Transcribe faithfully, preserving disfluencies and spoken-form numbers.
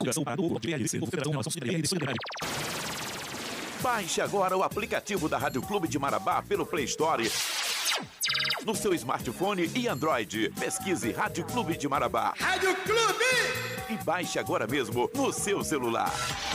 Baixe agora o aplicativo da Rádio Clube de Marabá pelo Play Store no seu smartphone e Android. Pesquise Rádio Clube de Marabá. Rádio Clube! E baixe agora mesmo no seu celular.